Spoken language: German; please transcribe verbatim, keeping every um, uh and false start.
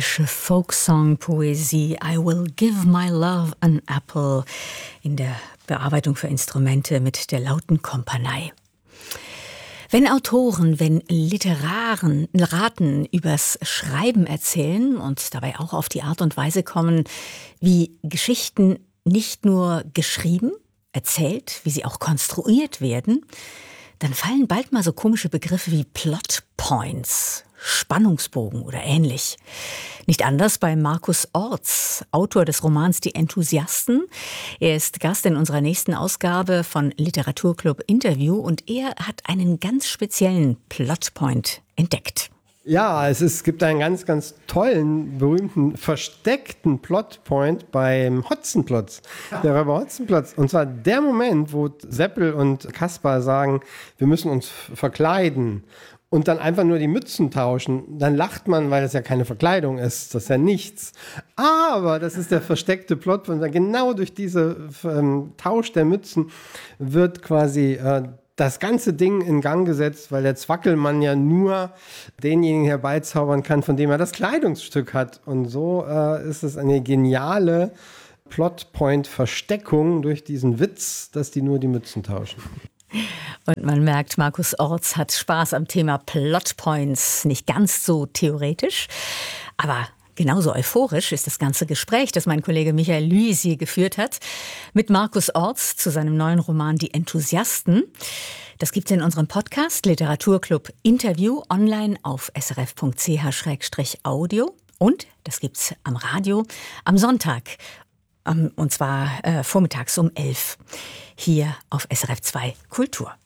englische Folksong-Poesie I Will Give My Love an Apple in der Bearbeitung für Instrumente mit der Lautenkompanie. Wenn Autoren, wenn Literaren Raten übers Schreiben erzählen und dabei auch auf die Art und Weise kommen, wie Geschichten nicht nur geschrieben, erzählt, wie sie auch konstruiert werden, dann fallen bald mal so komische Begriffe wie Plot Points, Spannungsbogen oder ähnlich. Nicht anders bei Markus Orts, Autor des Romans Die Enthusiasten. Er ist Gast in unserer nächsten Ausgabe von Literaturclub Interview und er hat einen ganz speziellen Plotpoint entdeckt. Ja, es, ist, es gibt einen ganz, ganz tollen, berühmten, versteckten Plotpoint beim Hotzenplotz. Der Räuber Hotzenplotz. Und zwar der Moment, wo Seppel und Kaspar sagen, wir müssen uns verkleiden und dann einfach nur die Mützen tauschen. Dann lacht man, weil das ja keine Verkleidung ist. Das ist ja nichts. Aber das ist der versteckte Plotpoint. Genau durch diesen ähm, Tausch der Mützen wird quasi äh, das ganze Ding in Gang gesetzt, weil der Zwackelmann ja nur denjenigen herbeizaubern kann, von dem er das Kleidungsstück hat. Und so äh, ist es eine geniale Plotpoint-Versteckung durch diesen Witz, dass die nur die Mützen tauschen. Und man merkt, Markus Orts hat Spaß am Thema Plotpoints. Nicht ganz so theoretisch, aber genauso euphorisch ist das ganze Gespräch, das mein Kollege Michael Lüis hier geführt hat, mit Markus Orts zu seinem neuen Roman Die Enthusiasten. Das gibt's in unserem Podcast Literaturclub Interview online auf s r f punkt c h slash audio und das gibt's am Radio am Sonntag, und zwar äh, vormittags um elf hier auf S R F zwei Kultur.